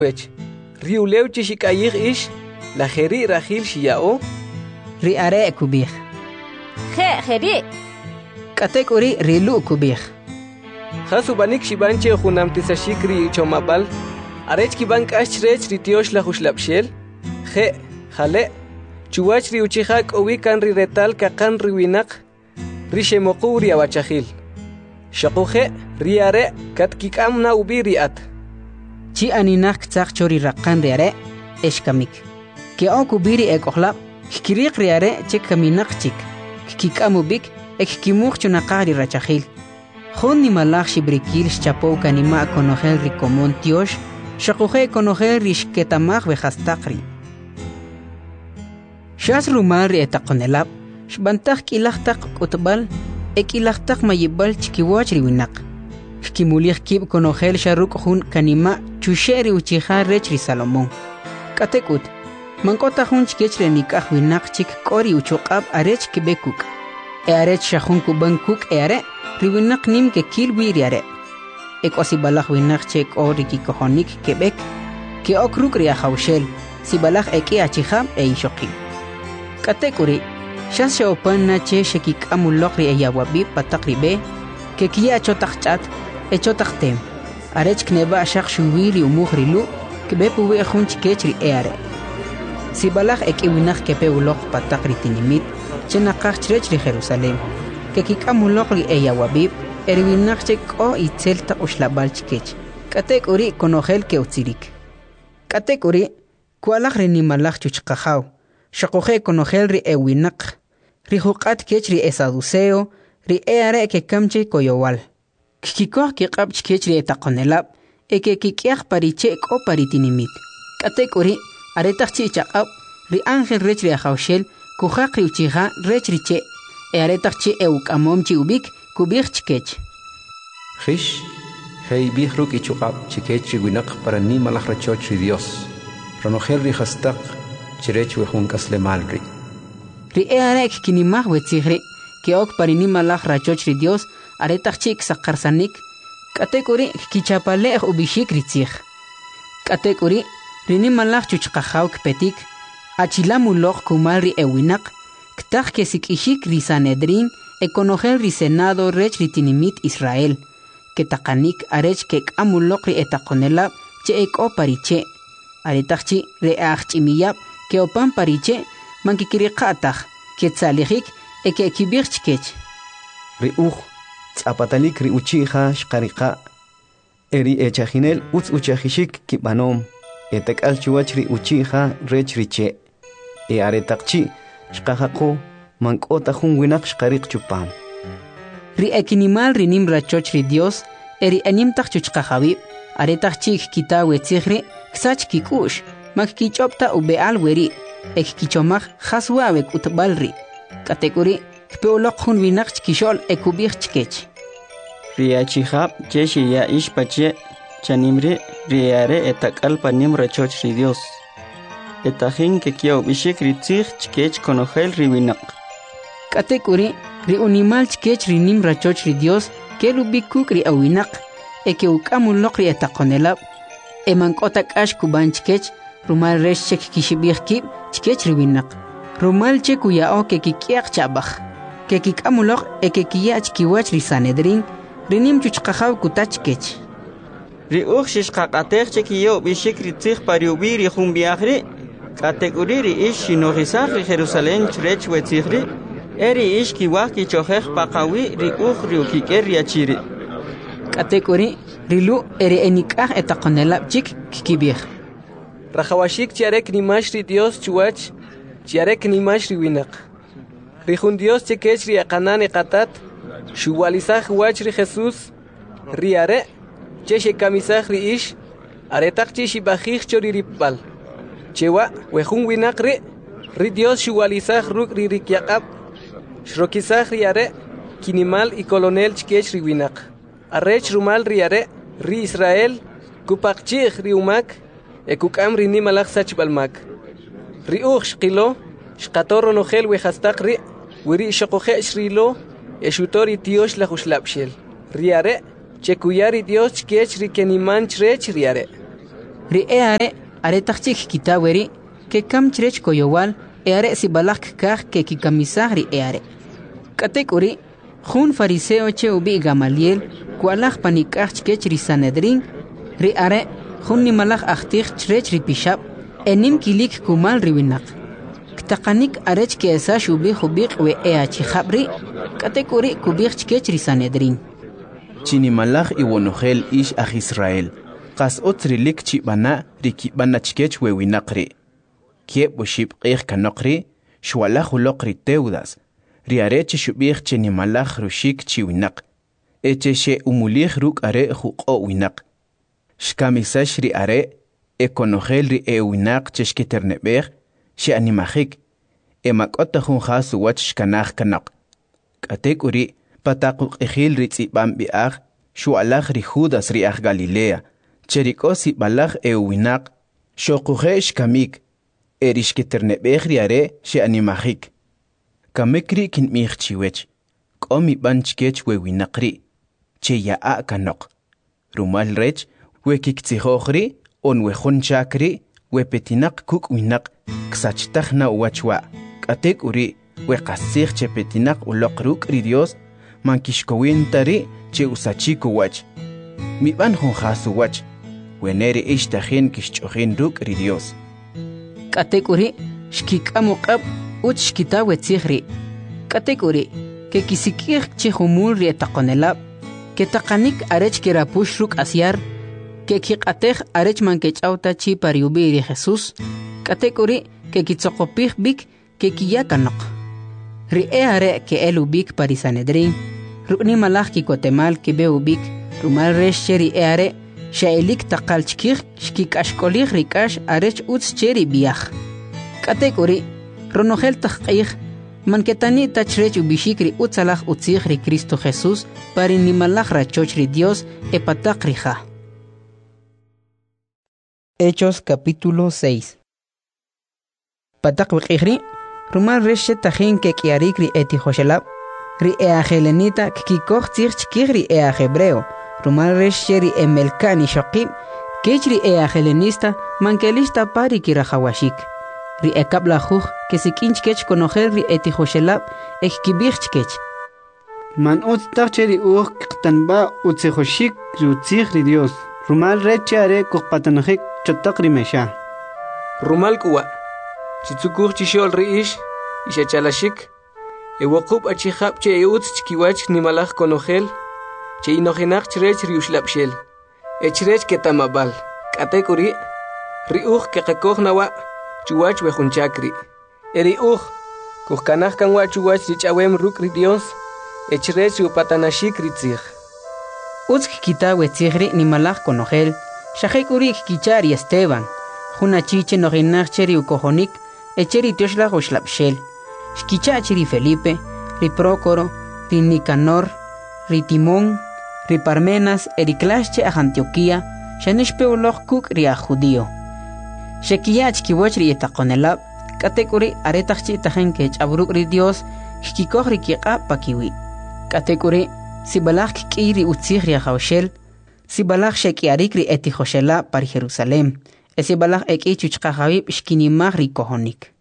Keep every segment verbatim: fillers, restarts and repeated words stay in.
Wech, riuleu chishikayig ish, la jeri rajil shiyao. Ri are kubih. Je, jeri. Katek uri rilu kubih. Hasubanik shibanche junamtisashikri chomabal. Arech kibank ashrech ritiosh la huslapshel. Je, jale. Chuwach ri uchihak owikan ri retal kakan riwinak. Rishemoku ri awachahil. Shakuje ri are kat kikamna ubiriat. Chi aninak tzak chori rakan ri are eshkamik. Ke oku biri ekohlap. Kikirik ri are chek kaminak chik. Kikamubik ek kimuk chunakari rachahil. Hon ni malak shibrikil chapo kanima konogel ri komon tiosh. Shakuje konogel rishketamak vejastakri. Shas rumar etakonelap. Shbantak kilahtak utbal. Ek ilahtak mayibal chikiwach riwinak. Kimulich kib konogel sharuk hun kanima chusheri uchiha rech ri Salomón. Katekut. Mankota hun chikechre nikah winak chik kori uchokab arech kibekuk. E arech shahun kuban kuk e are. Riwinak nim ke kil wiri are. Ek osibalak winak chek ori kikohonik kebek. Ke okruk ria haushel. Sibalak eki achiham e ishoki. Katekuri. Shas shaopan na che shekik amulokri e yawabi patakribe. Ke kia chotakchat e chotaktem. Arech kneba shak shuwiri umuhrilu. Kebepuwe hun chikechri e are. Sibalak ek iwinak kepe ulok patakri tinimit. Chenakach chrechri Jerusalem. Que kikamulokli eya wabib, erwinachek o itzelta ushlabal chikech. Katek uri konogel ke utzirik. Katek uri, kualak renimalak chuchkahaw. Shakoje konogel ri ewinak. Rihukat kech ri esaduseo, ri eare ke kamche koyowal. Kikikoh kikab chikech ri etakonelab, eke kikiach pariche ko paritinimit. Katek uri, aretach chichakab, ri angel rech ri ahawshel, kujak ri uchiha rech ri che. E aretachchi euk amomchi ubik kubich chikech. Hish, hey bihruk ichukab chikech winak para ni malach rachoch Dios. Ronogel ri hastak chirech wehun kaslemalri. Ri e arek kinimah wetzihri, ke ok para ni malach rachoch Dios, aretachchi sakarsanik, katekuri kichapale ubishik ritzih. Katekuri, rini malach chuchkahaw kpetik, achilamulok kumalri ewinak, Ktach que sikishik ri Sanedrin, ekonogel ri Senado rech ritinimit Israel, que takanik arech que amulokri etakonela, che ek o pariche, aretachchi re achimiyap, que opan pariche, mankikirikatach, que tzalihik, eke ekibirchkech. Ri uj, tzapatalik ri uchiha shkarika, eri echajinel utz uchajishik kibanom, etek alchuach ri uchiha rech riche, e aretachchi, Shkahako, mankota hun winak shkarik chupam. Ri ekinimal rinim rachoch ri Dios, eri anim tak chuchkahabib, aretach chik kita wetzihri, ksach kikush, mak kichopta ubeal weri, ek kichomach haswawek utbalri. Katekuri, kpeolok hun winak chkishol ekubich chkech. Ri achihab, cheshi ya ishpache, chanimri, riare etakal panim rachoch ri Dios. Etajin que kiau bishik ritzich chkech konogel riwinak. Katekuri, ri unimal chkech rinim rachoch ri Dios, ke lubikuk ri awinak, e ke ukamulok ri etakonelab, e mankotak ash kuban chkech, rumal resh chek kishibir kib, chkech riwinak. Rumal chek uyao ke kikiak chabach, ke kikamulok e ke kiach kiwach ri Sanedrin, rinim chuchkahaw kutach kech. Ri uch shishkakatech chek kiau bishik ritzich pariubi ri humbiachri, Kategori ish shinorizach ri Jerusalén chrech wetzihri, eri ish kiwach kichohech pakawi ri uch ri ukiker riachiri. Kategori rilu eri enikah etakonelab chik kikibir. Rajawashik chiarek nimash ri Dios chuach, chiarek nimash ri winak. Rijun Dios chekech ri akanan ekatat, shuwalizach wach ri Jesús, ri are, cheshe kamisach ri ish, aretak chishibajich chori ripbal. Chewa, wehun winak ri, ri Dios shuwalizach ruk ri rikyakab, shrokizach ri are, kinimal y colonel chkech ri winak. Arrech rumal ri are, ri Israel, kupakchich ri umak, e kukam ri nimalach sachbalmak. Ri uch shkilo, shkatoro nogel wehastak ri, wiri shokoje shrilo, e shutori tiosh la huslapshel. Ri are, chekuyari Dios chkech ri keniman chrech ri are. ri e are are tachik kitaweri ke kam chrech koyowal e are si balak kah ke ki kamisah ri e are katekuri Jun fariseo che ubi Gamaliel kualach panikach kech ri Sanedrin ri are jun ni malach achtig chrech ri pishab enim kilik kumal ri winak ktaqanik arech ke esa shubi khubiq we e achi khabri katekuri kubich kech ri Sanedrin chini malach iwonogel ish ach Israel qas otrilik chibana ri kibana chkech we winakri ke boshib qih kanokri shwalach uloqri teudas riare che shubich che nimalach rushik chi winak eche she umulich ruk are huqo winak shkamisash ri are ekonogel ri e winak che shkiternebech she animachik emakota hun khas wach shkanach kanak katekuri pataqu qihil ri tsibam biach shualach ri judas ri ach Galilea cherikosi balach e winak shoquhe shkamik erishkiternebech ri are she animachik kamekri kin michchiwech komi banchkech we winakri che ya a kanok rumal rech we kiktsihokhri on we khonchakri we petinak kuk winak ksachtakhna wachwa katek uri we qasikh che petinak uloqruk ri Dios mankishkowintari che usachiko wach mi ban khon khasu wach we neri ishtakhin kishchokhin ruk ri Dios katek uri shkikamuqab uch kitawe tsikhri katekuri ke kisikir che humul ri taqonelab ke taqanik arech ke rapushuk asyar ke kiqatej arech man ke chauta chi pariubi ri Jesus katekuri ke kitsoqopih bik ke kiyakanok ri e are ke elubik parisanedrin rukni malach ki kotemal ke beubik rumal resh cheri e are shailik taqalchkir shkik ashkolich rikash arech uts cheri biach katekuri Ronogel taqih man ketani tachrech ubishikri utzalach utzigri Cristo Jesús para nimalach rachochri Dios epatakrija. Hechos capítulo seis. Patak wikri rumal reshe tajin ke kiarikri eti joshelab ri eagelenita kikoj tzich kigri eagebreo rumal reshe ri emelkani shoqib kechri eagelenista mankelista pari kirajawashik ri ekabla juj que se kinchkech conocer ri etijoshelab ekkibichkech man ut tacheri ur qtanba utsejoshik rutzig ri Dios rumal rechare kuqpatanjik chotaqri mesha rumal kuwa chitsukur chishol ri ish ishachalashik ewaqub achihab che eut chkiwach nimalach conogel che inojenach chrech ri ushlabshel echrech ketamabal katekuri ri uj ke qekojnawa chuwach we junchakri eri uj kuhkanaj kanwa chuwach richawem ruk ri Dios echrech u patanashik ritzig utz kitawe tzigri ni malach konogel shajekuri kichari Esteban juna chiche noginach cheri u kojonik echeri tioshla ushlabshel shkichachiri Felipe ri Prócoro ri Nicanor ri Timón ri Parmenas eri clasche a Antioquía shanishpe uloj kuk ri a judío Shekiyach kiwachri etaqonelab katekuri aretachchi tajen ke chabruk ri Dios hkikojri kiqa pakiwi katekuri sibalach kiri utzigri khawshel sibalach shekiarikri etijoshela par Jerusalem esibalach eki chuchqa habib shkinimag ri kohonik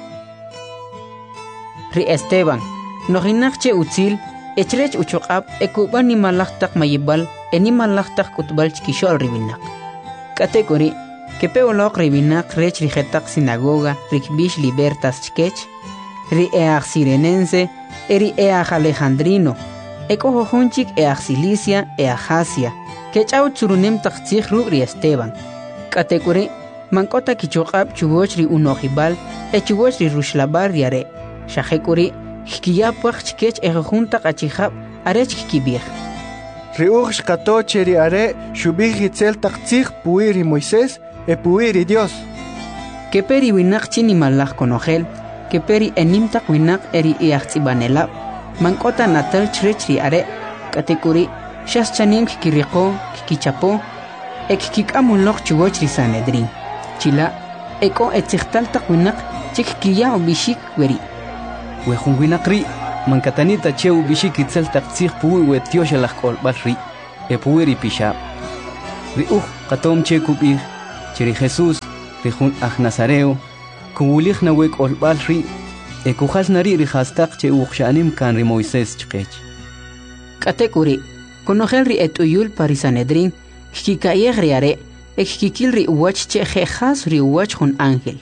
ri Esteban noginachche utzil echrech uchuqab ekubani malach tak mayibal eni malach tak kutbal chkishol ribinak katekuri que peolok ribinak rech rijetak sinagoga rikbish libertas chkech ri each sirenense eri each alejandrino eko honchik each Cilicia each Asia que chau tsurunem taktzig ru ri Esteban katekuri mankota kichoqab chuwoch ri unojibal e chuwoch ri rushlabar riare shajekuri hkiyapwach chkech e junta qachihab arech kibich ri uj shqato cheri are shubig hitzel taktzig puiri Moisés e puiri Dios que peri winak chini malach konogel que peri enimtak winak eri iachtsibanelab mankota natal chrechri are katekuri shas chanim kikiriqo kikichapo ek kikamulok chuwoch ri Sanedrin chila eko etzigtaltak winak chik kiya ubishik weri we jun winakri mankatanita cheu bishik itzel taktzig puwi we tioshalach kolbal ri e puiri pisha ri uj qatom che kubig chiri Jesús rijun aj Nazareo kuwulig na wek olbal ri ekujas nari rijastaq che uqshanim kan ri Moisés chqech Katekuri konogel ri etuyul parisanedrin kikayeg riare ekikil ri uwach che jejas ri uwach jun ángel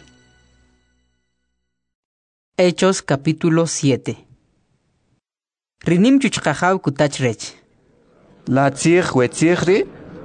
Hechos capítulo siete Rinim chuchqajaw kutachrech La tzig we tzigri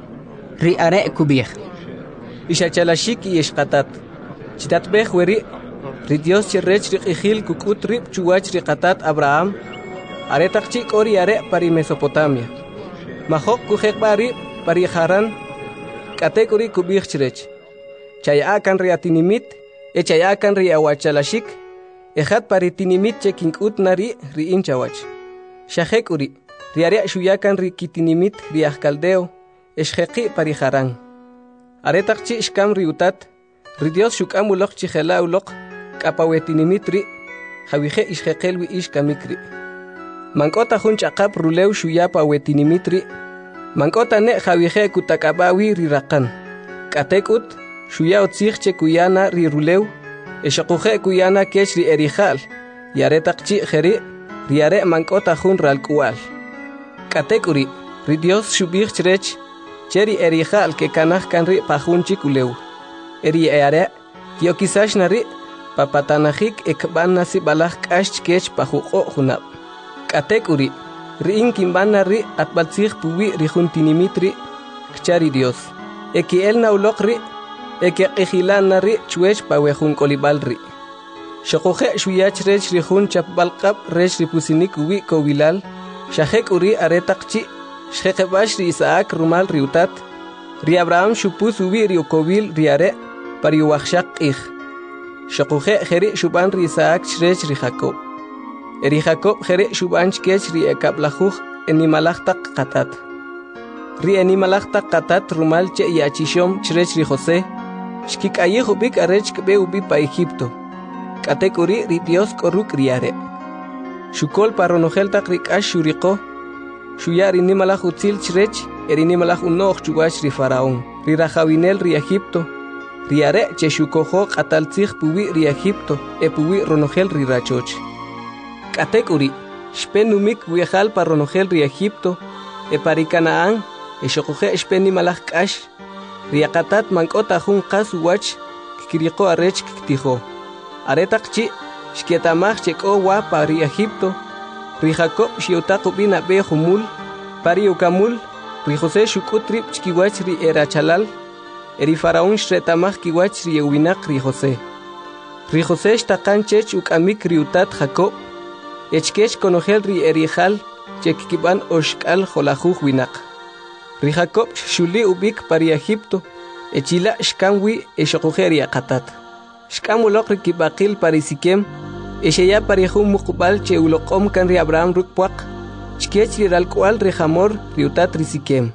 ri are kubig Ishachalashik y ishqatat chitatbej weri ri Dios chirrech ri qijil kukut ri chuwach ri qatat Abraham aretaq chik ori are pari Mesopotamia majok kujek bari pari Haran katekuri kubig chirech chayakan ri atinimit e chayakan ri awachalashik ejat pari tinimit chekinkut nari ri inchawach shajekuri ri are shuyakan ri kitinimit ri ajkaldeo eshjeqi pari Haran aretaq chi ishkam ri utat ri Dios shukam uloq chi jela uloq kapawetinimit ri jawije ishjeqel wi ishkamikri mankota jun chaqap rulew shuyapa wetinimit ri mankota ne jawije kutakabawi ri raqan katekut shuya otzig che kuyana ri rulew eshaquje kuyana kech ri erijal yaretaq chi jeri ri are mankota jun ralkual katekuri ri Dios shubig chrech cheri erijal ke kanaj kanri pajun chikulew eri eare kio kisash nari papatanajik ekban nasi balaj k'ax kech pajuqo junab katekuri riin kimban nari atbaltzig puwi ri juntinimitri kchari Dios eki el nauloq ri eki qijilan nari chwech pawejun kolibal ri shoqoje shuyach rech ri jun chapbalqab rech ri pusinik wi kobilal shajek uri aretaqchi shjeqebash ri Isaac rumal riutat ri Abraham shupus ubi ri kobil ri are pari waqshaq ij shoqoje jeri shuban ri Isaac chrech ri Jacob eri Jacob jeri shuban chkech ri ekablajuj enimalajtaq qatat ri enimalajtaq qatat rumal che yachishom chrech ri José shkikayij ubik arech kbe ubi pa Egipto katekuri ri Dios koruk ri are shukol paronojeltaq ri k'ax shuriqo shuya ri nimalaj utzil chrech eri nimalaj unoq chuwach ri Faraón ri rajawinel ri Egipto ri are che shukojo qataltzig puwi ri Egipto e puwi ronojel ri rachoch katekuri shpenumik wiejal paronojel ri Egipto e pari Canaán e shokoje shpen nimalaj k'ax ri qatat mankota jun qas uwach kikiriqo arech kiktijo aretaq chi shketamaj chek'o wa pari Egipto ri Jacob shiutaq ubina be jumul pari ukamul ri José shuk'ut rib chkiwach ri erachalal eri Faraón shretamaj kiwach ri ewinaq ri José ri José shtaqan chech uk'amik ri utat Jacob echkech konojel ri erijal chekkiban oshk'al jolajuj winaq ri Jacob shuli ubik pari Egipto echila shkan wi eshoqoje ri qatat shkan uloq ri kibaqil pari Siquem esheya pari jun muqbal che uloqom kan ri Abraham rukpuaq chkech ri ralkual ri Hamor ri utat ri Siquem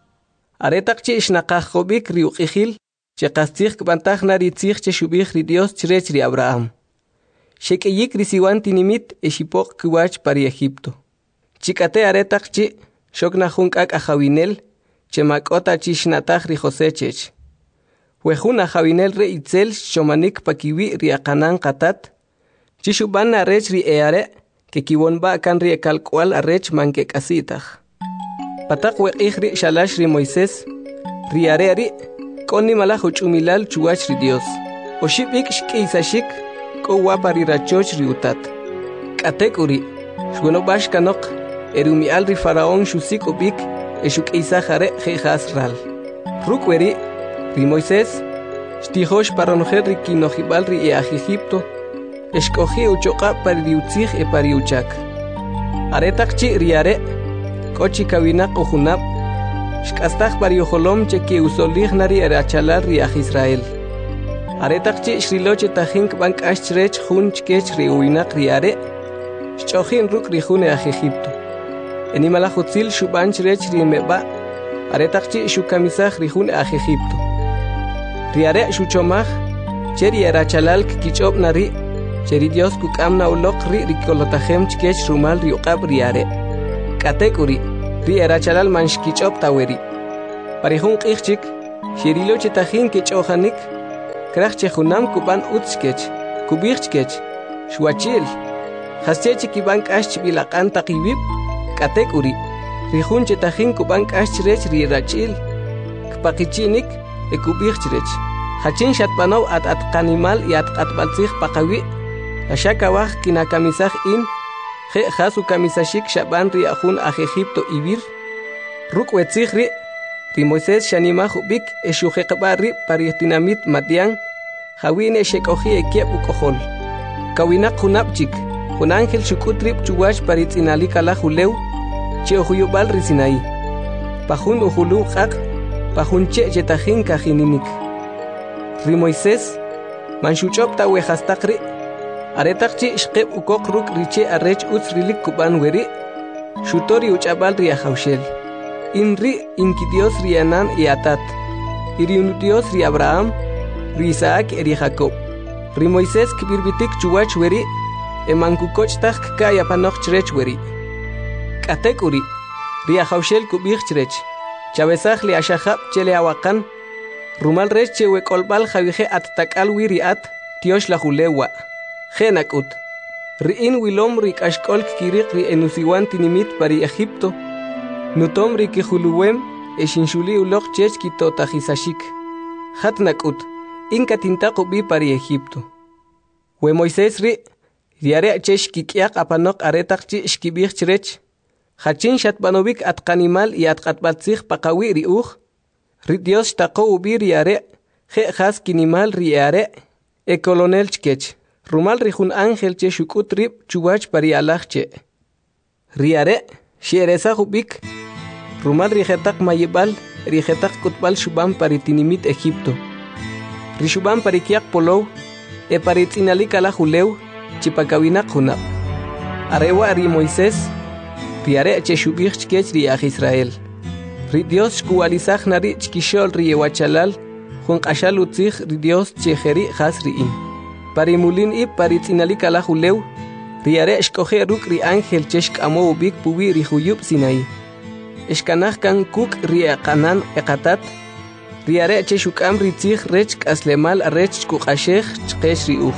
aretaq che ishnaqaj qobik ri uqijil che qastzig kbantaj nari tzig che shubij ri Dios chrech ri Abraham shek'iyik ri siwan tinimit eshipoq kiwach pari Egipto chikate aretaq chi shokna jun k'ak ajawinel che mak'ota chi shnataj ri José chech wejun ajawinel re itzel shomanik pakiwi ri aqanan qatat chi shuban arech ri eare que kiwonba kan ri ekalkual arech manke k'asitaj pataq weq'ij ri shalash ri Moisés ri are ri k'oni malaj uch'umilal chuwach ri Dios oxib'ik xk'iysashik k'o wa pari rachoch ri utat k'atek'uri xwenobax kanoq erumi'al ri Faraón xusik ubik exuk'isaj are jejas ral rukweri ri Moisés xtijox paronojel ri kinojib'al ri eaj Egipto exk'oji uchoq'ab' pari ri utzij e pari uchak aretaq chi ri are k'o chi kawinaq ujunab' xk'astaj pari ojolom che kiusolij nari erachalal ri aj Israel aretaq chi xrilo che tajin k'ban k'ax chrech jun chkech ri uwinaq ri are xch'ojin ruk' ri jun eaj Egipto enimalaj utzil xub'an chrech ri meb'a aretaq chi xukamisaj ri jun eaj Egipto ri are xuchomaj che ri erachalal kich'ob' nari che ri Dios kuk'am na uloq ri ri kolotajem chkech rumal ri uq'ab' ri are k'atek'uri ri erachalal man xkich'ob' taweri pari jun q'ij chik Shirilo chetajin ke chohanik. Krach che hunam kuban utskech. Kubirchkech. Shuachil. Hasche kiban kash bilaqan taqibib. Katek uri. Rihun chetajin kuban kash rech rirachil. Kpakichinik ekubirchrech. Hachin shatpanaw at at kanimal y at atbalzig pakawi. Ashakawaj kinakamisaj in. Je hasu kamisashik shaban riahun aj Egipto ibir. Ruk wetzigri. Ri Moisés shanimaj ubik eshujeqbari paritinamit matian. Hawine shekoji ekiep ukohol. Kawinak hunapchik. Un ángel shukutrip chuwash paritzinalika huleu. Che ohuyubal risinai. Pajun uhulu qaq. Pajun che chetajin kajininik. Ri Moisés manshuchop ta wehastakri. Aretaqchi ishqeb ukok ruk riche arrech utsrilik kuban weri. Shutori uchabal riahaushel. Inri inkidios rianan y atat. Iriunudios ri Abraham, ri Isaac eri Jacob. Ri Moisés kibirbitik chuwach weri. Emankukoch tak kaya panoch chrech weri. Katek uri. Riahaushel kubich chrech. Chavesaj li ashahab chele awakan. Rumal rech che wekolbal javije at takal wiri at. Tiosh la julewa. Genakut. Riin wilom rik ashkol kirik ri enusiwan tinimit pari Egipto. Nutom ri kijuluwem eshinshuli ulok chech kito tajisashik. Hatnakut. Inka tintako bi pari Egipto. We Moisés ri. Riare chech kikiak apanok aretakchi shkibich chrech. Hachin shatbanovik at kanimal y at katbatzig pakawi ri uj. Ri Dios tako ubi riare. Je has kinimal riare. E colonel chkech. Rumal rijun ángel che shukutrip chuwach pari alachche. Riare, shiereza hubik. Rumal rijetak mayibal, rijetak kutbal shubam pari tinimit Egipto. Rishubam pari kiak polow, e pari tzinalika la juleu, chipakawinak hunab. Arewa ri Moisés, riare che shubich chkech riaj Israel. Ri Dios shkualizaj nari chkishol riewachalal, jun qashal utzig ri Dios chejeri has riim. Parimulin y paritzinalika la juleu, riare escoge ruk ri ángel cheshk amo ubik puwi ri huyub sinai. Eskanahkan kuk ri akanan ekatat, riare cheshukam ri tzig rech aslemal rech kukashech chkesh ri uj.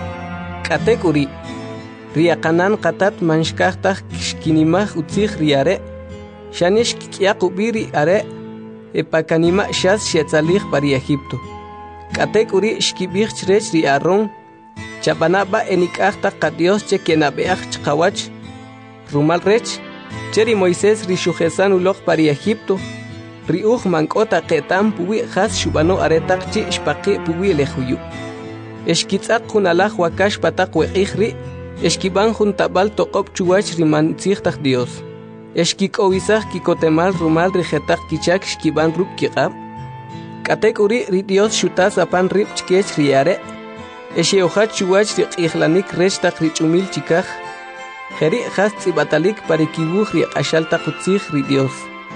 Katek uri, ri akanan katat manshkahtah kishkinimah utzig riare, shanish kikiak ubiri are, epakanima shas shetzalig pari Egipto. Katek uri shkibich chrech ri Aarón, chapanaba enikahta kadios che kenabeach chkawach, rumal rech, cheri Moisés ri shujesan ulok pari Egipto, ri uj mankota ketam puwi has shubano aretak chi shpaki puwi lehuyu. Eshkitzak hunalaj wakash patak weqij ri, eshkiban juntabal tokop chuwach ri mantzigtak Dios. Eshkikowisaj kikotemal rumal ri jetak kichak shkiban ruk kiqab. Katek uri ri Dios shutas apan rip chkech riare. Eshe ojat chuwach ri qijlanik rech tak ri chumil chikaj. Jeri has tzibatalik pari kibuj ri qashal tak utzig ri Dios.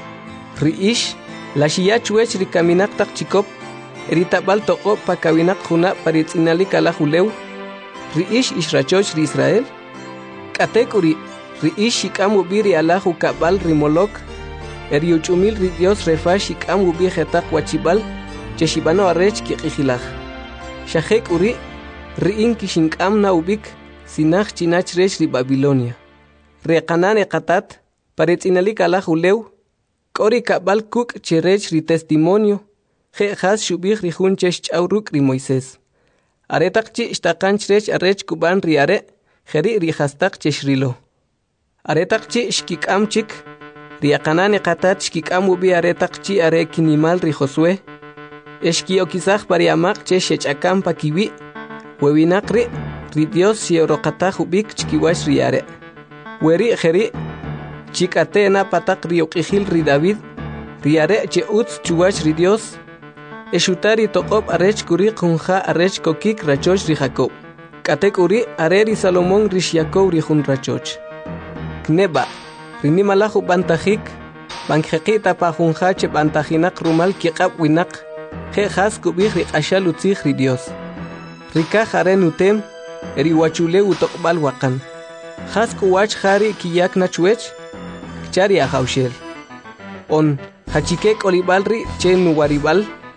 Ri ish, la shia chuwech ri kaminak tak chikop. Ri tabal toko pa kawinak juna pari tzinalik ala juleu. Ri ish ishrachoch ri Israel. Katek uri ri ish shikam ubiri ala jukabal ri molok. Eri uchumil ri Dios refash shikam ubi jetak wachibal. Cheshibano arrech kiqijilaj. Shahek uri, riin kishinkam na ubik, sinaj chinach rech ri Babilonia. Reqanan eqatat, paretzinalik ala juleu, kori kabal kuk cherech ri testimonio, je has shubij ri jun chesh chauruk ri Moisés. Aretakchi ishtakanch rech arrech kuban ri are, jeri ri hastak cheshrilo. Aretakchi shkikam chik, riaqanan eqatat shkikam ubi aretakchi are kinimal ri Josué, Eshkio kisaj pariamak che shechakam pakiwi, wewinakri, ri Dios siorokataj ubik chkiwash riare. Weri jeri, chikatena patak riokijil ri David, riare che utz chuwash ri Dios, eshutari tokop arech kuri kunja arech kokik rachoch ri Jacob. Katek uri are ri Salomón ri Jacob ri jun rachoch. Kneba, rinimalahu bantajik, banjekita pa junja che bantajinak rumal kiqab winak, je has kubih ri qashal utzig ri Dios. Rika jare nutem, eri wachule utokbal wakan. Has kuwach jari kiyak nachuech, chari ahaushel. On, hachikek olibal ri che nuwaribal,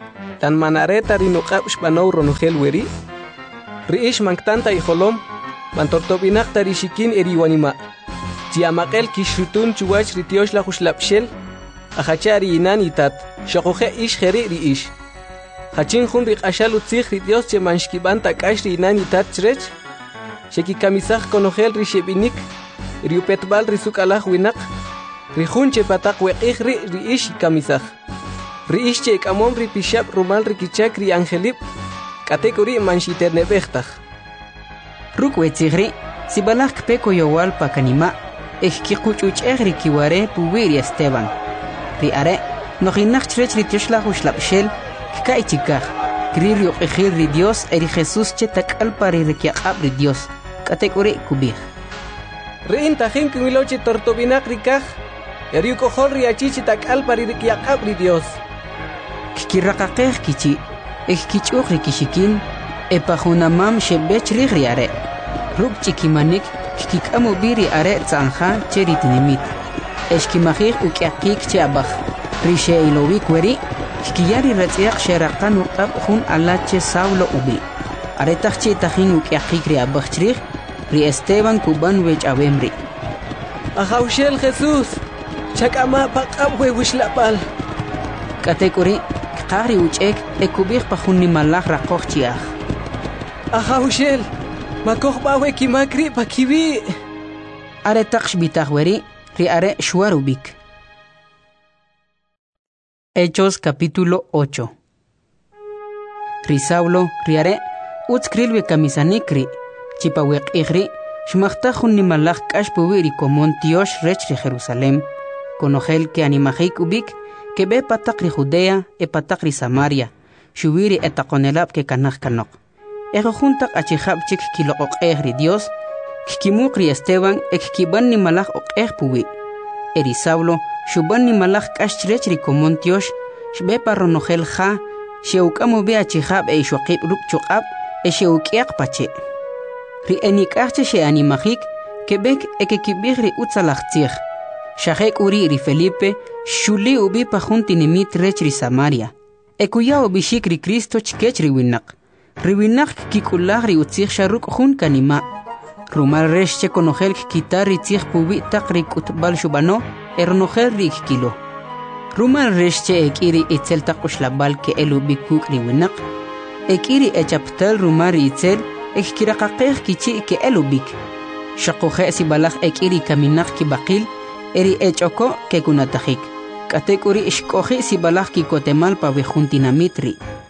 tan manareta rinuqab shbanow ronugel weri riish manktanta ijolom mantortobinaqta rishikin eriwanima tiamaqel kishrutun chuwach ritiosh la jushlapshel ajachari inan itat shoqoje ish jeri riish hachin jun riqashal utzig ritios che manshkibanta kashri inan itat chrech sheki kamisaj konogel rishebinik riupetbal risuk alaj winak rijun che patak weqij ri riish kamisaj riish che kamom ripishab rumal rikichak ri angelip katekuri manshiternebejtaj ruk wetzigri sibalaj kpeko yowal pakanima ehki quchuch'ej rikiware puwiri Esteban ri are nojinak chrech ritioshla jushlapshel kaichikaj kri rioqijil ri Dios eri Jesús che takal pari rikiaqab ri Dios katekuri kubij Rin tajin kimilochi tortobinak rikaj eriuko hol riachichi takal pari rikiaqab ri Dios kikiraqaqej kichi ehkich'uq rikishikin epajunamam shebech ri are ruk chikimanik kikikamu biri are tzanja cheri tinimit eshkimajij ukiaqik che abaj rishe ilowik weri kiyari ratsiaq sheraqan uqab jun alache Saulo ubi are tajchi tajin ukiaqik ri abaj chrij ri Esteban kuban wech awemri ajaushel Jesús chakama paqab we wishlapal katekuri qari uchek ekubij pajunni malaj raqoj chiaj ajaushel makoj bawe kimakri pakibi are taqsh bitaj weri ri are shwarubik. Hechos capítulo ocho. Ri Saulo ri are utskrilwe kamisanikri chipaweq igri shmachtajun ni malaj kashpuwi ri komon tiosh rech ri Jerusalem konogel que animajik ubik que be patak ri Judea e patak ri Samaria shuwiri etaqonelab que kanaj kanok ego juntak achijab chik kiloqoq ri Dios kikimuk ri Esteban ek kiban ni malaj oq puwi eri Saulo shuban ni malaj kashrech ri komon tiosh shbe parronogel ja sheukamo be achijab e shoqib ruk chuqab e sheukiaq pache ri enikachche she animajik kebek ekekibig ri utzalajtzig shajek uri ri Felipe shuli ubi pajuntinimit rech ri Samaria ekuya ubishik ri Cristo chkech ri winak ri winak kikulag ri utzig sharuk jun kanima rumal resh che konogel kitar ri tzig pubi taq ri kutbal shubano ernogel ri kilo rumal resh che ekiri itzel taqushlabal ke elubi kuk ri winak ekiri echaptal rumar itzel ekiraqaqej kichi ke elubik shaqoje sibalaj ekiri kaminak ki baqil eri echoko ke kunatajik katekuri ishkoji sibalaj ki kotemal pa bejuntinamitri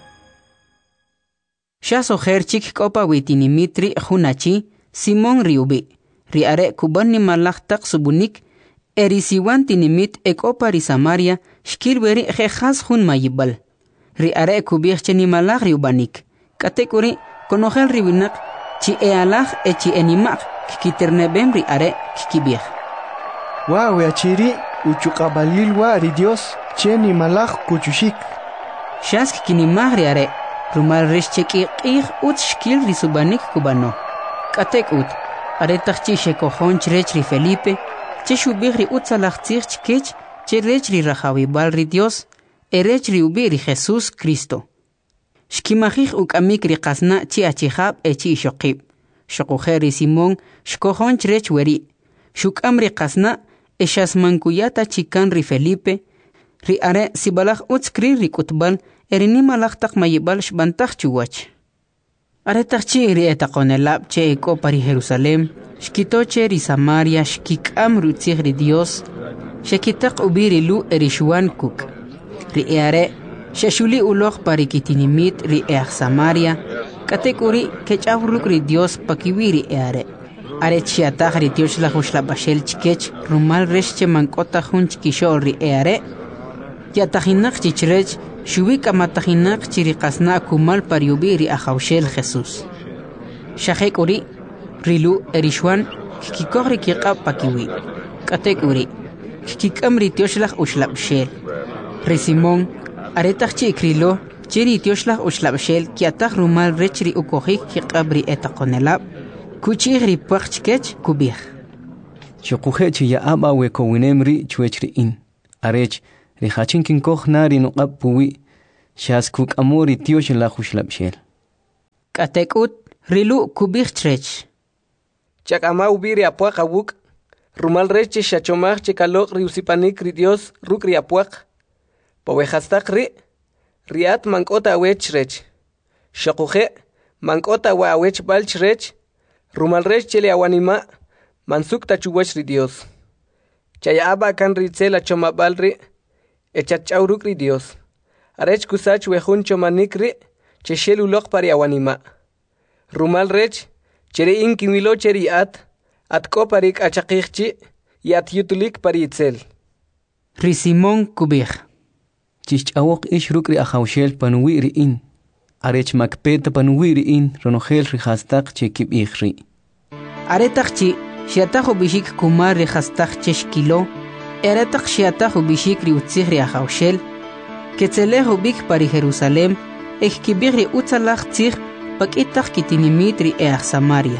shaso herchik kopa witinimitri junachi Simon riubi ri are kubani malaj taq subunik eri siwan tinimit ekopa ri Samaria shkilweri jejaz jun mayibal ri are kubij cheni malaj riubanik katekuri konogel ribinak chi e alaj e chi enimaq kikiternebem ri are kikibij wow achiri uchuqabalil wa ri Dios cheni malaj kuchushik shask kinimaj ri are rumal resh cheki qij ut shkil ri subanik kubano katek ut are tajchi shekojon chrech ri Felipe che shubij ri utzalajtzig chkech che rech ri rajawibal ri Dios erech ri ubi ri Jesús Cristo shkimajij ukamik ri qasna chi achijab e chi shoqib shoqoje ri Simón shkojon chrech weri shukam ri qasna e shasmankuyata chikan ri Felipe ri are sibalaj utskri ri kutbal erini malaj taq mayibal shbantaj chuwach are tajchi ri etaqonelab che eko pari Jerusalem shkitoche ri Samaria shkikam rutzig ri Dios shekitaq ubiri lu eri shuan kuk ri are shashuli uloj pari kitinimit ri each Samaria katekuri kechawruk ri Dios pakiwiri are are chiataj ri Dios la hushla bashel chkech rumal reshche mankota jun chkishol ri are yatajinak chichrech shubik amatajinak chiriqasna kumal pariubiri ajaushel Jesús shajek uri rilu erishwan kikikogri kiqab pakiwi katek uri kikikamri tioshlah ushlabshel ri Simón aretajchi ikrilo chiri tioshlah ushlabshel kiataj rumal rechri ukojik kiqabri etaqonelab kuchigri pachkech kubij choquje ya aba we kowinemri chwechri in arech ri hachin kinkoj nari no qapuwi Shas kuk amori tiosh la khuslabshel. Katekut rilu kubich trech. Chakama ubiri apuak awuk. Rumal reche shachomach chekalok riusipanik ri Dios ruk ri apuak. Powehastak ri. Riat mankota awech rech. Shakuje mankota wa awech balch rech. Rumal rech chele awanima. Mansuk tachuwech ri Dios. Chayaba kan ritzela chomabalri. Echachau ri Dios. Arech kusach wehun chomanikri. Cheshel ulok pari awanima. Rumal rech. Chere inkimilo cheri at. At ko parik achakirchi. Yat yutulik pari itzel. Risimon kubich. Chich awok ish rukri ahawshel panuwiri in. Arech makpeta panuwiri in. Ronohel rihastak chekib ikhri. Aretakchi. Shiatajo bishik kumar rihastak cheshkilo. Eretak shiatajo bishik riutzihri ahawshel. Ketzelejo bik pari Jerusalem. Ekibiri utzalach tzih. Pakitak kitinimitri each Samaria.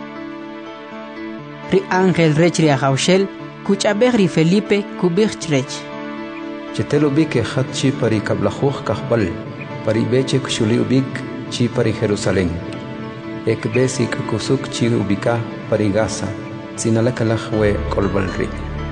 Ri Ángel rech ri ahawshel. Kuchabech ri Felipe kubich rech. Chetelo bik echat chi pari kablajuj kahbal. Pari beche kushuli ubik chi pari Jerusalén. Ek besi kusuk chi ubika pari Gaza. Sinalakalaj we kolbalri.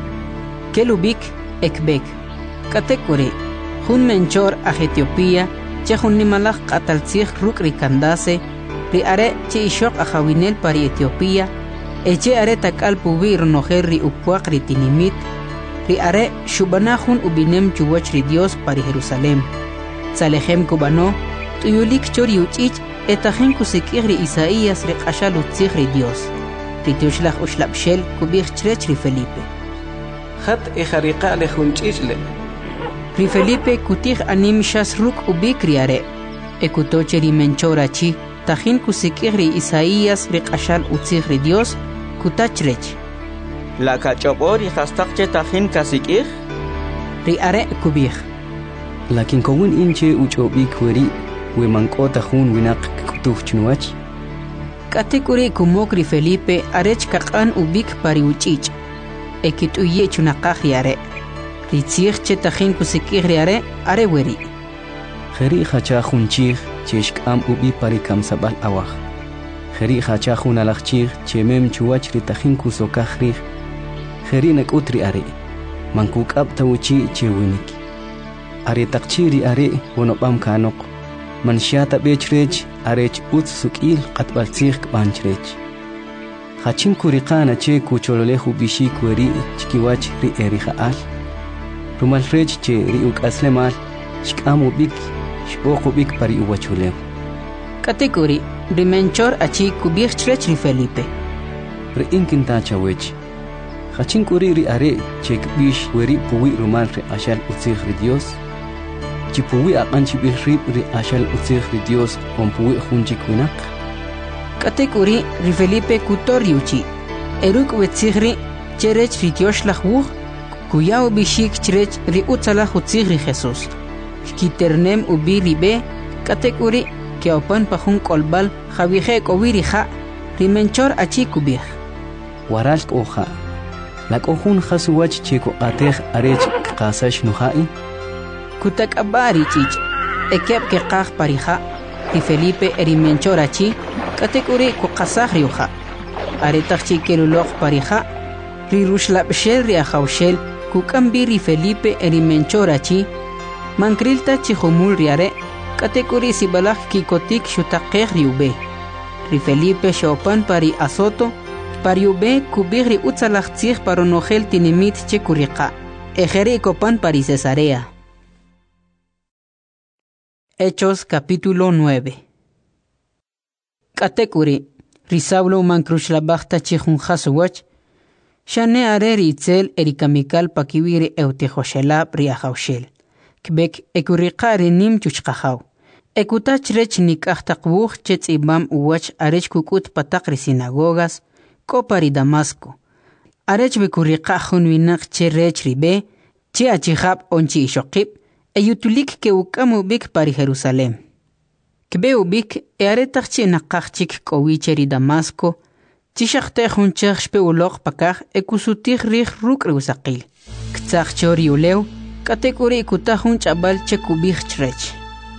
Kelubik ekbek. Katekuri. Jun menchor a Etiopía. Chehun nimalaj qataltzih ruk ri kandase. Ri are chi ishok a jawinel pari Etiopía. Eche are takal pubi ronojer ri upuak ri tinimit. Ri are shubanahun ubinem chuwach ri Dios pari Jerusalem. Salehem kubano. Tuyulik chori uchich. Etajen kusikir ri Isaías ri qashal utzih ri Dios. Ri Dioshlach ushlabshel kubich chrech ri Felipe. Hat ejariqa lejun chichle. Ri Felipe kutih anim shas ruk ubik ri are. Ekutoche ri menchora chi. Tajin kusikir ri Isaías ri qashal utzih ri Dios. Kutachrech. La kachopori hastakche tajin kasikir. Ri are kubich. Lakin kowun inche uchobik weri. We mankota jun winak kutuh chnuach. Katekuri kumokri Felipe arech kakan ubik pari uchich. Ekit uye chunakah yare. Ritzich chetajin kusikir yare are weri. Kheri khacha junchich cheshk am ubi pari kamsabal awah. Kheri khacha jun alachchich chemem chuach ritajin kusokah rih. Kheri nakutri are. Mankuk ab tawuchi chewinik. Are takchiri are wonopam kanok. Manshata bechrech arech ut sukil qatbaltzih banchrech. Khachin kuriqana che kuchololehu bishi kweri chkiwach ri erihaal. Rumal rech che ri ukaslemal shkamu bik shboqu bik pari uwachulew. Katekuri rimenchor achi kubich chrech ri Felipe. Ri inkinta chawech. Khachin kuri ri are che kbish weri puwi rumal re ashal utzih ri Dios. Chipuwi aqanchi bihrib ri ashal utzih ri Dios pompuwi junchik winak. Katekuri ri Felipe kutori uchi. Eruk wetzihri cherech ri Dioshlach wuch. Kuyao bishik cherech ri utzalach utzih ri Jesus. Kiternem ubi ribe. Katekuri keopan pahun kolbal javije kowiri ha. Rimenchor achi kubih. Waralk oja. Lak ojun jasuwach cheko atej arech qasash nuhai. Kutak abari chich. Ekep ke qaq pariha. Ri Felipe erimenchora chi. Katekuri kukasah riuha. Aretach chi kelulok pariha. Ri rushlabshel ri ahawshel. Kukambi ri Felipe erimenchora chi. Mankrilta chi humul riare. Katekuri sibalak kikotik shutakeh riube. Ri Felipe shopan pari asoto. Pariube kubir ri utzalach tzih paronogel tinimit che kuriqa. Ejeri kopan pari Cesarea. Hechos capítulo nueve. Katekuri, Risaulo mankruchlabachta chihun haswach, Shane areri itzel erikamikal pakiwiri eutejoshelab riahaushel. Kbek ekuriqari nim chuchqahaw. Ekutach rech nikahtakbuch chetz ibam uwach arech kukut patakri sinagogas, kopari Damasco. Arech bekuriqahun winak che rech ribe, che achihab onchi ishokib, eyutulik ke ukamu bik pari Jerusalem. Kbe ubik earetach chi nakachik kowicheri Damasco, chishakte hunchach shpe ulok pakach ekusutik rih ruk reusaqil. Ktsach chori uleu, katekuri ikutahun chabal che kubich chrech.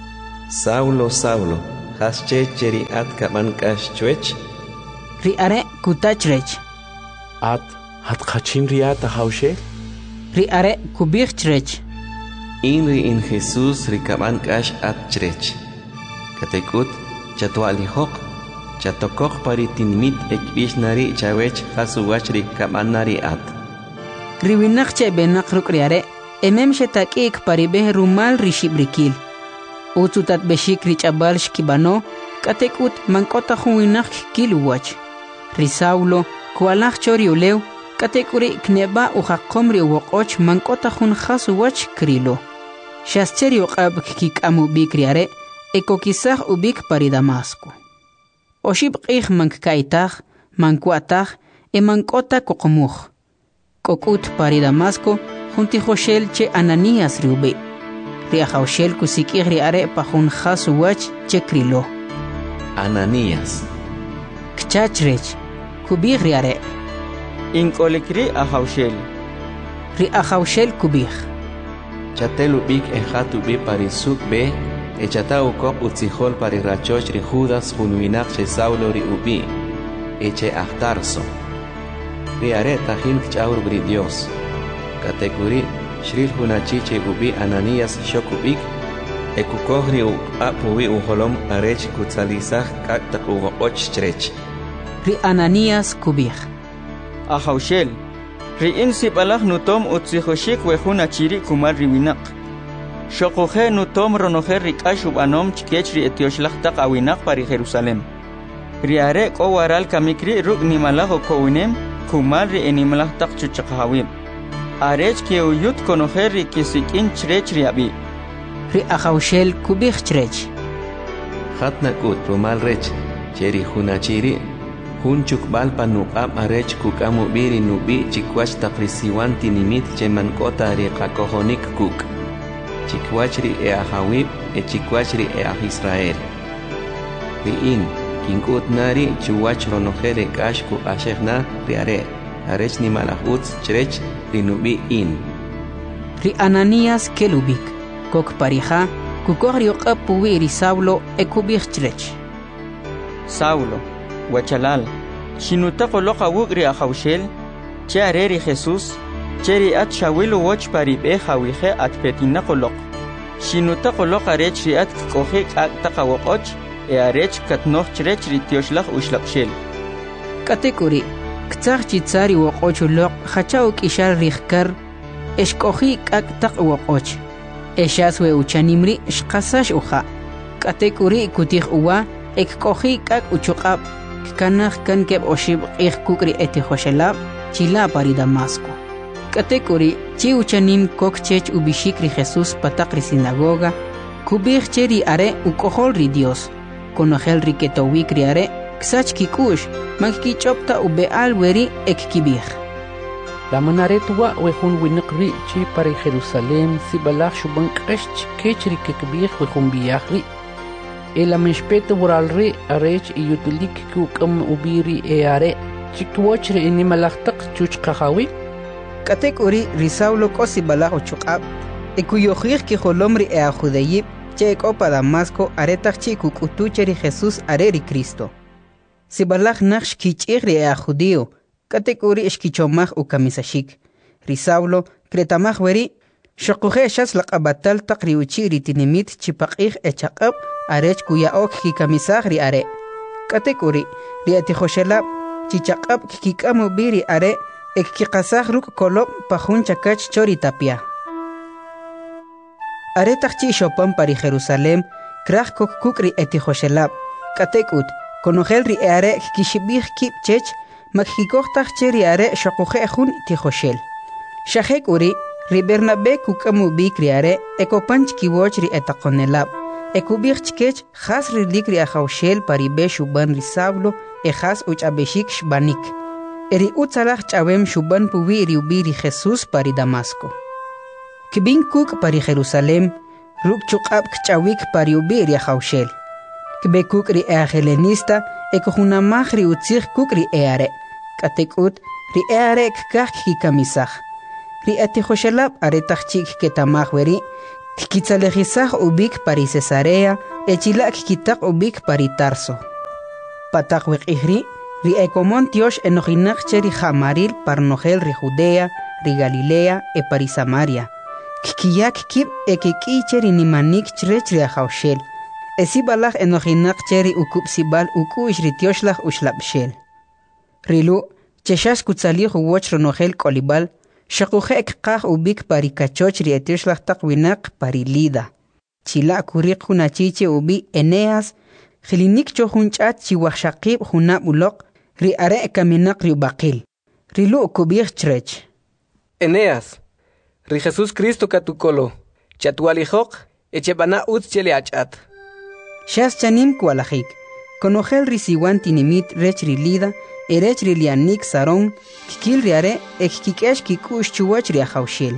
Saulo, Saulo, hasche cheri at kaman kash chwech? Ri are kutachrech. At hat khachim riata haushel? Ri are kubirchrech. Inri in Jesús ri kaman kash at chrech. Katekut chatuali hok. Chatokok pari tinmit ekbish nari chawech hasuwach ri kaman nari at. Riwinak che benak rukriare. Emem shetakik pari beh rumal rishibrikil. Ututat beshik richabal shkibano. Katekut mankota huwinak kiluwach. Risaulo kualach choriuleu. Katekuri kneba uhakomri wokoch mankota hun hasuwach krilo. Shascheri uqab kik amu bikriare. Ekokisach ubik pari Damasco. Oshib qih mankkaitach, mankuatach, e mankota kokomuch. Kokut pari Damasco, junti Joshel che Ananías riube. Ria Joshel kusikir riare pa jun hasuwach che krilo. Ananías. Kchachrech, kubir riare. Inkolikri a Joshel. Ria Joshel kubir. Chatelubik e hatubi parisuk be. Echata ukok utzihol pari rachoch ri Judas hunuinak che Saulo ri ubi. Eche ahtarso. Ri are tahin kchaur bri Dios. Katekuri shril hunachiche ubi Ananías shokubik. Ekukohri u apuwi uholom arech kutzalisach kaktak ugo och chrech. Ri Ananías kubik. A Joshel. Ri insipalach nutom utzihoshik wehunachiri kumar riwinak. Shokoje nutom ronojer rikashub anom chikechri etioshlachtaq awinak pari Jerusalem. Riare ko waral kamikri ruk nimalago kounem kumal ri enimalachtaq chuchaqawim. Arech ke uyut konojer ri kisikin chrech riabi. Ri Joshel kubik chrech. Hatna kut rumal rech cheri hunachiri hunchuk balpa nuqam arech kukamu biri nubi chikwach taqrisiwan tinimit cheman kota ri qakohonik kuk. Chikwachri e a Hawib e chikwachri e a Israel. Riin, kinkut nari chuwach ronojere kashku ashegna riare. Arech ni malahutz chrech rinubi in. Ri Ananías kelubik. Kok parija, kukori oqapuwi ri Saulo e kubik chrech. Saulo, wachalal, shinutako loqa wugri a Joshel, che areri Jesús, cheri at shawilu watch pari be hawihe at petina kolok. Shinuta kolok arech ri at kohik at takawokoch e arech katnoch chrech ri tioshlach ushlakshel. Katekuri, ktsach chitsari wokoch ulok hachao kishar rihkar eshkohi ak takwokoch. Eshaswe uchanimri shkasash uha. Katekuri kutih uwa ek kohi ak uchukab kanach kan keb oshib ik kukri eti Joshelab chila pari Damasco. Katekuri chi uchanim kokchech ubishikri Jesús patakri sinagoga kubir cheri are ukohol ri Dios konojel riketowikri are ksach kikush magkichopta ube alweri ek kibir. La manaretua wehun winqri chi pari Jerusalem si balach shuban qesh kechri kekbir wehun biachri ela mishpete buralri arech iyutulik kukam ubiri e are chikwochri inimalachtak chuchqahawi. Katekuri risaulo kosi bala ochukab ekuyojir ki holomri e a judeyib che opa Damasco aretach chi kukutucheri Jesús areri Cristo. Si balach naksh kichiri e a judío katekuri eshkichomach u kamisashik. Risaulo kretamach weri shokuje shas laqabatal taqri uchiri tinimit chipaqih e chaqab arech kuya ok ki kamisagri are. Katekuri riati Joshelab chichaqab kikamu biri are ek ki qasaj ruk kolop pajun chakach chori tapia. Aretach chi shopan pari Jerusalem krach kok kukri eti Joshelab. Katekut konogel ri are kishibih kip chech makhikochtach cheri are shokuje jun ti Joshel. Shahek uri ri Bernabe kukamu bikri are ekopanch kiwoch ri etakonelab. Ekubich chkech khas ri likri a Joshel pari be shuban ri Saulo e khas uch abeshik shbanik. Eri utzalach chawem shuban puwi ri ubiri Jesús pari Damasco. Kibin kuk pari Jerusalem, ruk chukab kchawik pari ubiri a Joshel. Kibe kuk ri e helenista, eko hunamach ri utzich kuk ri eare. Katekut ri eare kkak kikamisach. Ri ati Joshelab aretach chik ketamach weri, Kitzalejisaj ubik pari Cesarea, echila kikitak ubik pari Tarso. Patak wekihri, ri ekomon tiosh enojinak cheri jamaril parnogel ri Judea, ri Galilea, e pari Samaria. Kikiyak kib ekiki cheri nimanik chrech ri ajaushel. Esibalaj enojinak cheri ukup sibal uku ishri tioshlaj ushlapshel. Rilu, cheshash kutsalij uwoch ronogel kolibal, shakujek kaj ubik pari kachoch ri etioshlaj tak winak pari Lida. Chila kurik hunachiche ubi Eneas, Jilinik chohunchat chiwachakib hunab ulok, ri are kaminak ri bakil. Rilu kubir chrech. Eneas, ri Jesús Cristo katukolo, chatualijok, echebana ut chele achat. Shas chanim kualajik, konogel ri siwan tinimit rech ri Lida, erech ri lianik saron, kikil ri are, ekikikesh kikush chuwach ri ajaushil.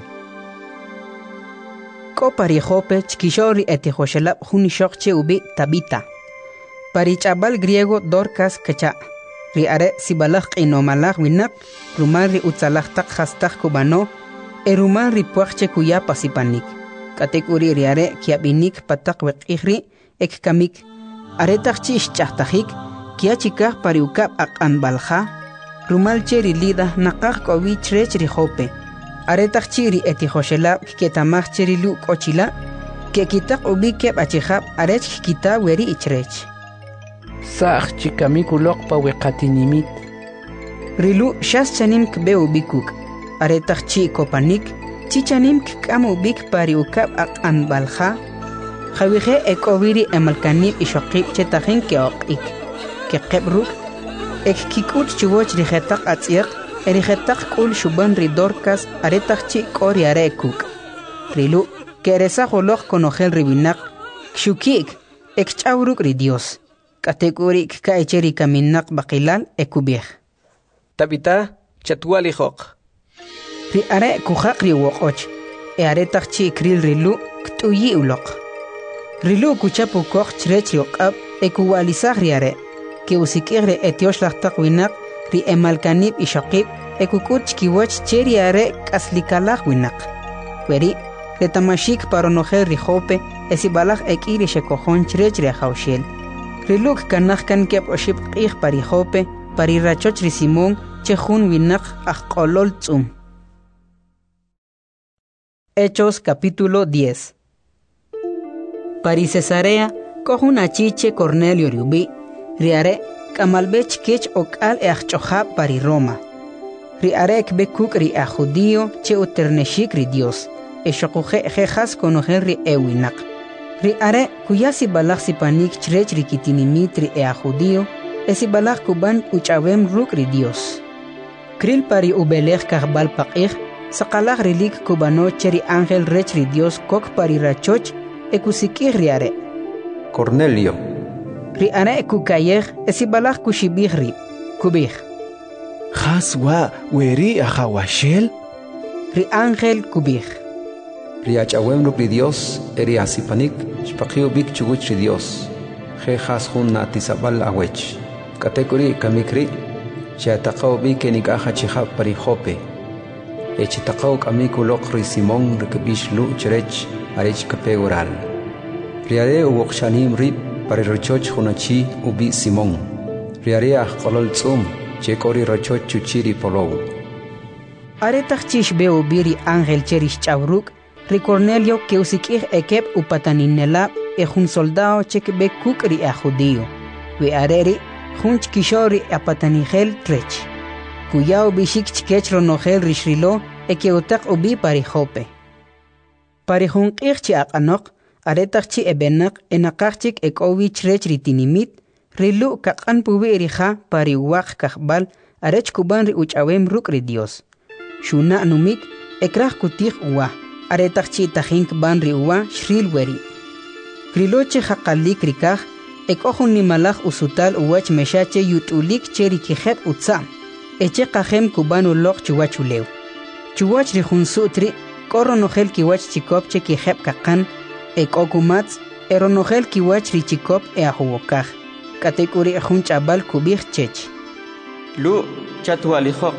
Ko pari jope chkishori etihoshelab hunishokche ubi Tabita. Pari chabal griego Dorcas kacha. Ri are sibalaj inomalaj winak, rumal ri utzalaj tak hastaj kubano, e rumal ri puachche kuya pasipanik. Katekuri ri are kiabinik patak wekihri, ek kamik. Are takchi ishchahtajik, kia chikaj pari ukab akan balja, rumal cheri Lida nakaj kovi chrech ri jope. Aretak chiri etihoshelab ketamaj cherilu kochila, ke kitak ubi keb achihab arech kita weri ichrech. Saj chikamikulok pa wekatinimit. Rilu shas chanim kbe ubikuk, aretak chi kopanik, chichanim kikam ubik pari ukab ak anbalja, jawije ekoviri emalkanib ishokib chetajin ke okik, ke kebruk, ek kikut chuwoch rijetak atziak, erijetak kul shuban ri Dorcas aretak chi kori arekuk. Rilu, que eresa jolok konogel ribinak, kshukik, ek chauruk ri Dios. Kategorik ka echeri kaminak bakilal ekubih. Tabita, chatualijok. Ri are kujak ri wokoch, e aretak chi kril rilu, ktuyi ulok. Rilu kuchapu koch chrech yokab, ekuwalizak ri are, ke usikigre etioshlachtak winak, ri emalkanib ishokib, ekukut chkiwach cheri are kaslikalaj winak. Weri, retamashik paronogel ri jope, esibalaj ekiri shekojon chrech ri ajaushel. Riluk kanaj kan kep oshib qih pari jope, pari rachoch ri Simón, chejun winak ajkolol tzum. Hechos capítulo diez. Pari Cesarea, kohun achiche Cornelio riubi, riare, kamalbech kech okal e achchohab pari Roma. Riare ekbekuk ri a judío che uterneshik ri Dios, e shokuje jejas konojen ri ewinak. Ri are kuyasi balak si panik chrech ri kitinimit ri ea judío, esi balak kuban uchawem ruk ri Dios. Kril pari ubelech kahbal pakich, sakalak rilik kubano cheri ángel rech ri Dios kok pari rachoch, ekusikih ri are. Cornelio. Ri are kukayech, esi balak kushibih ri, kubih. Jaswa weri ajawashel? Ri ángel kubih. Riach awem ruk ri Dios, eri asipanik, shpakio bik chuguch ri Dios. Je has hun na tisabal awech. Katekuri kamikri, chiatakao bik enikaja chihab pari jope. Echitakao kamiku lok ri Simón rikabish lu cherech, arech kape oral. Riare uwokshanim rip, pari rochoch hunachi ubi Simón. Riare ah kolol tzum, chekori rochoch chuchiri polou. Aretach chish beo biri ángel cherish chavruk, ri Cornelio que usikih ekep upataninela e jun soldado chek be kukri a judío. We areri junch kishori apatanigel trech. Kuyao bishik chkech ronogel rishrilo e que utak ubi pari jope. Pari jun kirchi akanok, aretach ebenak enakachik ek ovi chrech ritinimit, rilu kakan pubi erija pari wak kakbal arech kuban ri uchawem ruk ri Dios. Shuna numik ekrach kutih uwa. Aretachchi tajink ban riwa shril weri. Kriloche hakalik rikaj, ekohun nimalaj usutal uwach meshache yutulik cheri kijep utza. Eche kajem kubanu lok chuwachulew. Chuwach rihun sutri, koronogel kiwach chikopche kijep kakan, ekokumats, eronogel kiwach richikop e ahuwokaj. Katekuri jun chabal kubij chech. Lu, chatualijok,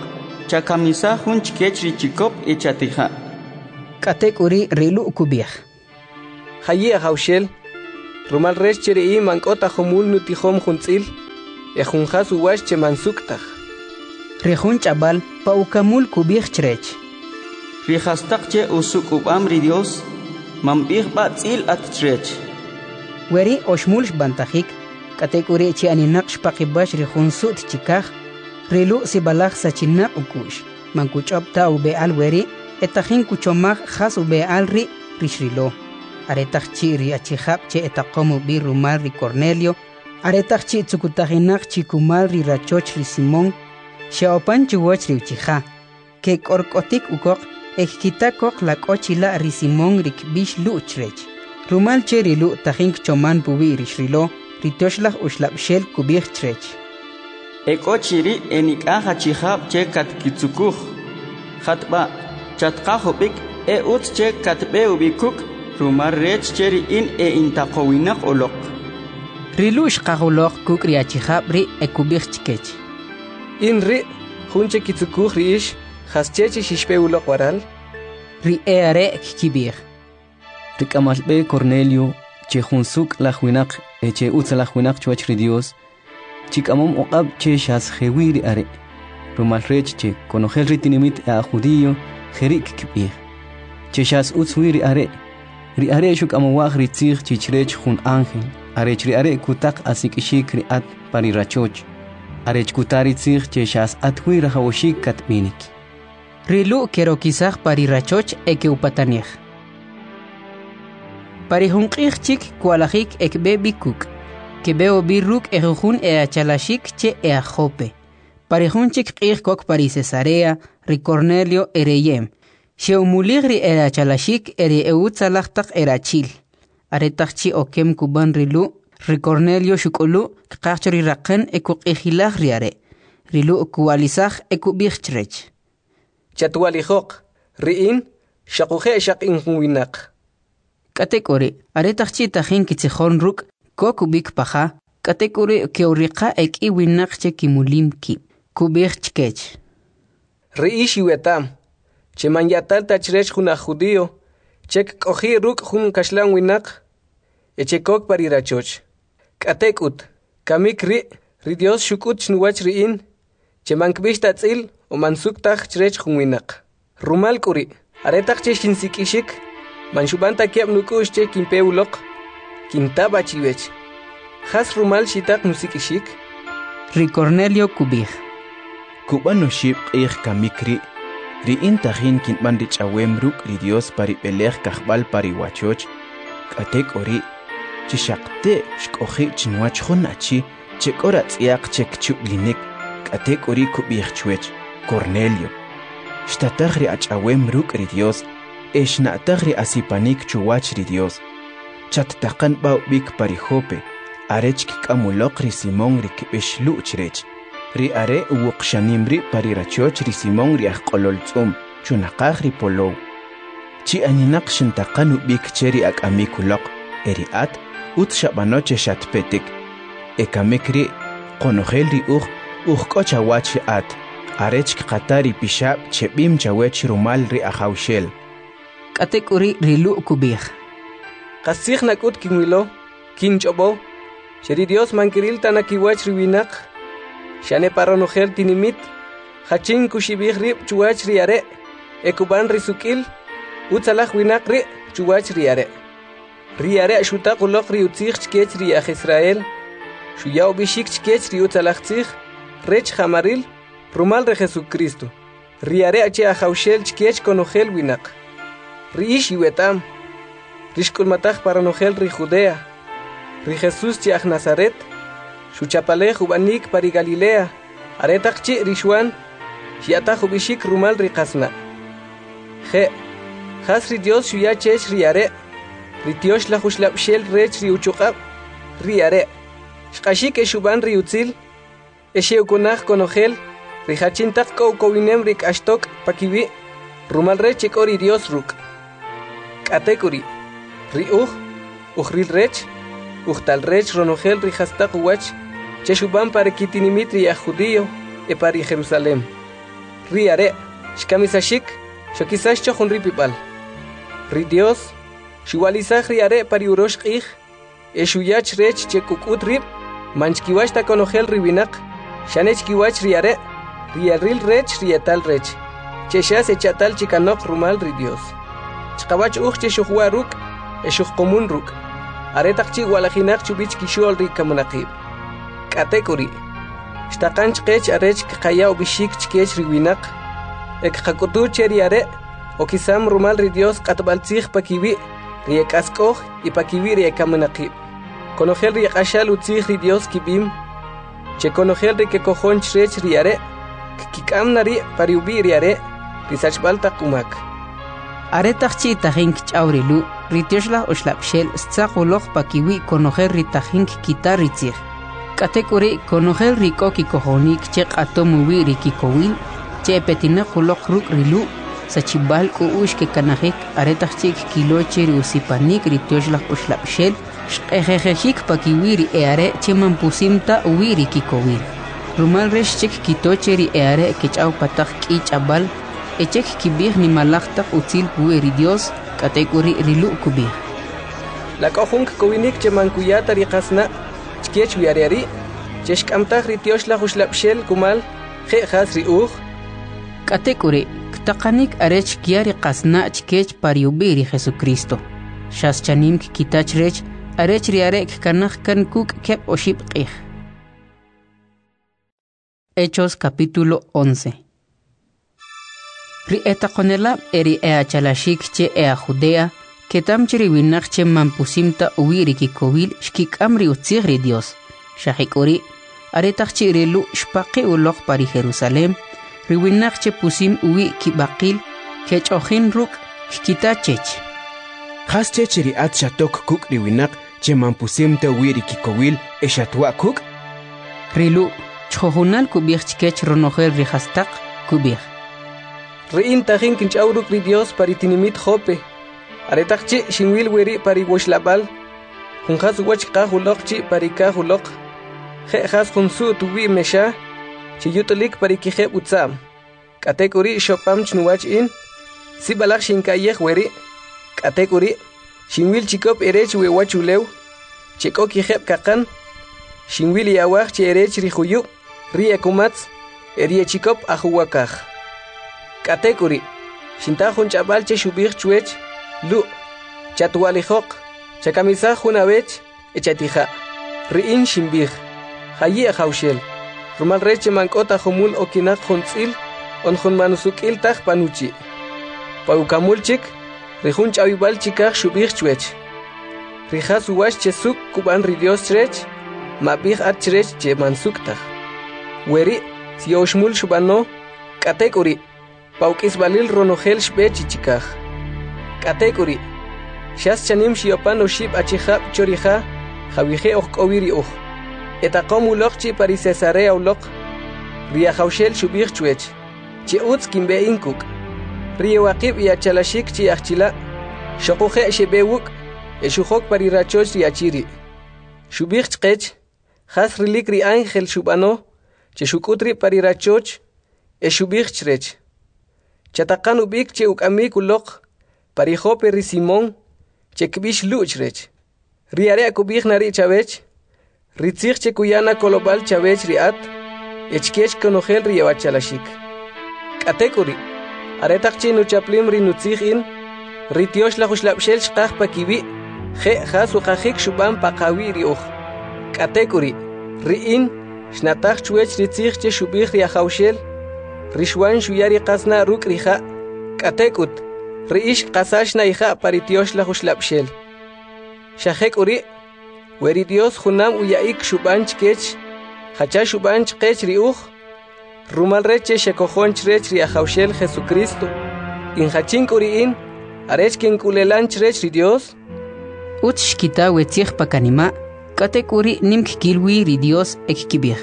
chakamisa jun chikech richikop e chatija. Katekuri rilu kubih. Hayi Haushel, Rumal Resh Cheri Mankota Homul Nutihom Hunzil, Ejunjas Uwash Chemansuktaj. Rejun Chabal, Paukamul Kubich Chrech. Rijastakche usuk ubamri Dios, Mambir Batzil at Trech. Weri Oshmulsh Bantajik, Katekuri Chianinaksh Pakibash Rejun Sut Chikaj, Rilu Sibalach Sachinak Ukush, Mankuchopta Ube Alweri, Etajin Kuchomag Has Ube Alri, Rishrilo. Aretachchi Riachihap Che Etakomu Bi Rumal Ri Cornelio, Aretachchi Tsukutajinak Chikumal Ri Rachoch Ri Simón, Xaopan Chuwach Ri Uchija, Kek Orkotik Ukok, Ejkitakok la Kochila Ri Simón Rik Bish Luchrech. Rumal Cheri Lu Tajink Choman Bubi Rishrilo, Ritoshlach Ushlapshel Kubich Trech. Ekochiri Enikaha Chihab Che Kat Kitsukuch, Hatba, Chatkahopik, E Ut Che Katbe Ubikuk, Rumar Rech Cheri in E Intakowinak Olok. Rilush Kahulok Kuk Riachihab Ri Ekubich Chkech. In Ri, Hunche Kitsukuch Riish, Haschechi Shishpeulok Waral. Ri Eare Kibir. Rikamalbe Cornelio, Che Hunsuk la Huinak, Eche Utsa la Huinak Chuach Dios, Chikamom Oab Che Shas Hewiri Are. Rumal Rech Che, Conogel Ritinimit a Judío, Jerik Kibir. Che Shas Utswiri Are. Ri Are Shuk Amawag Ritzir Chichrech Hun Angel. Arech Ri Are Kutak Asikishik Riat Parirachoch. Arech Kutari Tzir Che Shas Atwi Rahawoshik Katminik. Rilu Kerokizach Parirachoch Eke Upataniech. Parihunqich chik kualajik ekbe bikuk. Kebeo birruk ejujun e achalashik che e ajope. Parihun chik qich kok pari Cesarea, ri Cornelio ereyem. Sheumuligri e achalashik eri eutzalachtak erachil. Aretachchi okem kuban rilu, ri Cornelio shukulu, kachori raqen ekuk ejilach riare. Rilu kualizach ekubichtrech. Chatualijok, riin, shakuje shakin huinak. Katekori, aretachchi tajin kitzihon ruk, kokubik paja, katekori keurika ek iwinakche kimulim ki, kubich chkech. Riishi wetam, che manyatal tachrech juna judío, chek kohi ruk jun kashlan winak, echekok parirachoch. Katekut, kamik ri, ri Dios shukut chnuwach riin, che mankbish tatzil, o mansuktaj chrech jun winak. Rumal kuri, aretachchi shinsikishik, Manshubanta kiab nukush che kimpeulok, kintaba chivech. Has rumal shitak musikishik. Ri Cornelio Kubich. Kubano ship ich kamikri. Ri intahin kintbandich awemruk ri Dios pari pelech kahbal pari wachoch. Katek ori. Chishakte shkohi chinwach honachi. Chekora tsiak chek chublinik. Katek ori kubich chwech. Cornelio. Shtatagri ach awemruk ri Dios. Esh na tagri asipanik chuwach ri Dios. Chat takan bau bik parihope. Arech kikamulok ri Simón ri kibesh luchrech. Ri are uwukshanimri parirachoch ri Simón ri akkololtzum. Chunakag ri polow. Chi aninak shintakanu bik cheri ak amikulok. Eri at ut shabanoche shatpetik. Ekamekri konogel ri uch uch kochawach at. Arech kikatari pishab chebim chawech rumal ri ahawshel. Katekuri rilu kubich. Kasich nakut kinwilo, kinchobo, sheri Dios mankiril tanakiwach riwinak, shane paronogel tinimit, hachin kushibich rib chuwach riare, ekuban risukil, utzalach winak ri chuwach riare. Riare shutak ulok ri utzich chkech riach Israel, shuyao bishik chkech ri utzalach tzich, rech hamaril, rumal re Jesucristo. Riare ache ahaushel chkech konogel winak. Riish yuetam, rishkul mataj para nogel ri Judea, ri Jesús chiach Nazaret, shuchapale jubanik pari Galilea, aretachchi rishuan, shiataj ubishik rumal ri kasna. Je, has ri Dios shuyachech riare, ri tiosh la hushlapshel rech ri uchukab, riare, shkashik eshuban ri utzil, esheukunaj konogel, ri hachintak kou kowinem rik ashtok pakibi, rumal rech ori Dios ruk. Katekuri, ri uj, ujril rech, ujtal rech ronogel ri hastak uwach, cheshuban pare kitinimit ri judío, e pari Jerusalem. Ri are, shkamisashik, shokisash chochun ri pipal. Ri Dios, Shuwalizaj riare pari urosh qij, e shuyach rech che kukut rib, manchkiwach ta konojel riwinak, shanech kiwach riare, riaril rech rietal rech, che shas echatal chikanok rumal ri Dios. Chkawach uj che shuhwa ruk, e shuh komun ruk, aretak chi walajinak chubich kishol ri kamunaqib. Katekuri, shtakanch qech arech kaya ubishik chkech riwinak, ek kakutu che riare, okisam rumal ri Dios katbaltzij pakiwi, riek askoj y pakiwi riek kamunaqib. Konojel riek ashal utzij ri Dios kibim, che konojel ri ke kojon chrech riare, kikam nari pariubi riare, risachbal takumak. Aretachchi tajink chawrilu, ritiosla oshlapshel stzaqoloq pakiwi konojel ritajink kitaritzij. Katekuri konojel riko kikojonik che qatomuwi rikikowil, che petina qoloq ruk rilu, sachibal uush ke kanajik aretachchik kiloche riusipanik ritiosla oshlapshel, shqejejejik pakiwiri eare che mampusimta uwiri kikowil. Rumal reshchik kitocheri eare kechau patak kichabal, echek kibih ni malaktak utzil pueri Dios, katekuri rilu kubih. La kohunk kowinik che mankuyata riqasna, chkech wiariari, cheshkamtaj ritioshla ushlapshel kumal, je has riuj. Katekuri, ktakanik arech kiari qasna chkech pariubiri Jesucristo. Shas chanim kitach rech, arech riarek kanaj kan kuk kep oship qih. Hechos capítulo once. Ri etakonela eri ea chalashik che ea Judea, que tam chiri winach che mampusimta uwiri kikowil shkik amri utzigri Dios. Shahikuri, aretach chirilu shpaqi ulok pari Jerusalem, ri winach che pusim uwi kibakil, kech ojin ruk shkita chech. Khas che chiri at shatok kuk ri winach che mampusimta uwiri kikowil eshatwa kuk? Rilu, chojunal kubih chkech ronojel rihastak kubih. Rein tajin kinchauruk ri Dios paritinimit jope. Aretachchi shinwil weri pari washlabal. Junjas wachqa hulokchi pari ka hulok. Je has junsu tuwi mesha. Chiyutulik pari kije utsam. Katekuri shopam chnuwach in. Sibalak shinkayeh weri. Katekuri shinwil chikop erech we wachulew. Chiko kijeb kakan. Shinwil yawach chi erech rihuyu. Rie kumatz. Erie chikop ahuwakaj. Katekuri shintajun chabal che shubir chuech. Lu, chatualijok, chakamisa junabech, echatija, riin shimbir, hayi haushel, rumal reche mankota humul okinak hunzil, on hun manusukil taj panuchi. Paukamulchik, rihun chawibal chikaj shubir chuech. Rijas uwash chesuk kuban ridios chrech, mabih at chrech che mansuktaj. Weri, si oshmul shubano, katekuri, paukisbalil ronogel shbech chikaj. Katekuri, shas chanim shiopan oshib achihab choriha, javije okowiri uj. Etakom ulokchi pari Cesarea ulok, ria haushel shubir chuech, chi utz kimbe inkuk. Ria wakib ya chalashik chi achila, shokuje shebewuk, eshuhok pari rachoch riachiri. Shubir chkech, has rilik ri angel shubano, che shukutri pari rachoch, eshubir chrech. Chatakan ubik che ukamik ulok, parijope ri Simón, chekbish luchrech. Riare akubich nari chavech, ritzich chekuyana kolobal chavech riat, echkech konogel riawachalashik. Katekuri, aretakchi nuchaplim ri nutzich in, ritiosh la hushlapshel shkach pakiwi, je hasu kajik shuban pakawi riuch. Katekuri, riin, shnatach chuech ritzich che shubich riahaushel, rishwan shuyari kasna ruk riha. Katekut, Riish qasashna hija paritiosh la hushlapshel. Shahek uri, weri Dios junam uyaik shubanch kech, hacha shubanch kech riuch, rumal reche shekojonch rech riahaushel Jesucristo, in hachink uri in, arech kinkulelanch rech ri Dios. Uch shkita wetzich pakanima, katek uri nimk kilwi ri Dios ekkibich.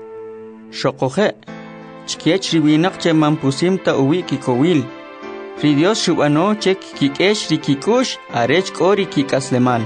Shokoje, chkiech riwinak che mampusimta uwi kikowil. Ri Dios shubano chek kikesh rikikush arech kori kikaslemal.